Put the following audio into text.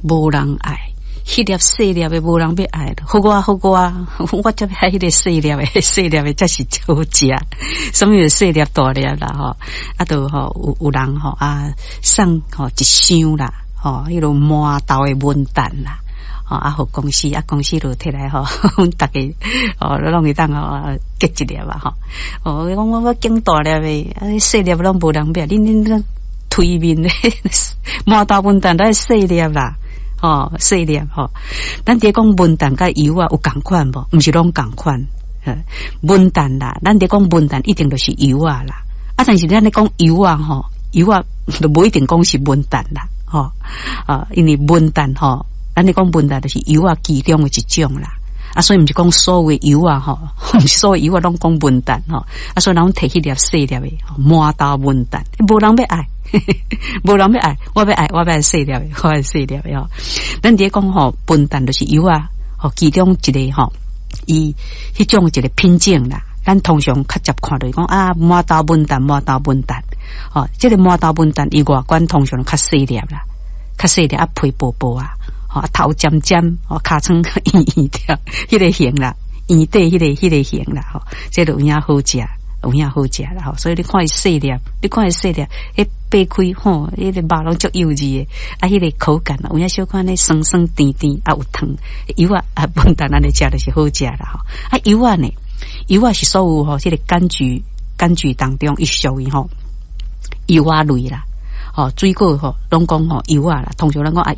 无人爱。迄粒细粒的无人要爱了，好我，我才爱迄个细粒的才是好食。什么细粒大粒啦吼，啊都吼有人吼啊送吼一箱啦，吼迄种麻豆的文旦啦，啊互公司公司就摕来吼，大家拢会当结一粒啊吼。讲我拣大粒的，细粒拢无人要，恁推面的麻豆文旦都细粒啦。细粒咱伫讲文旦甲油有共款无？毋是拢共款。文旦啦，咱伫讲文旦一定就是油啦。但是咱咧讲油油就无一定讲是文旦啦。因为文旦咱咧讲文旦就是油其中的一种啦。所以毋是讲所有的油毋是所有油拢讲文旦所以咱摕迄粒细粒的麻豆文旦，无人要爱。无人要爱，我要爱细粒的，我爱细粒的咱伫讲文旦就是油其中一个伊迄种一个品种啦。咱通常较接看到讲麻豆文旦，这个麻豆文旦伊外观通常较细粒啦，较细粒皮薄薄头尖尖尻川圆条，迄个形啦，圆底迄个形啦这就有影好食。有影好食啦所以你看伊细粒，迄掰开迄个肉拢足幼稚的，迄个口感有影小可呢酸酸甜甜有汤，油文旦安尼食就是好食啦油呢，油是所有这个柑橘当中一属于油类啦水果拢讲油啦，通常咱讲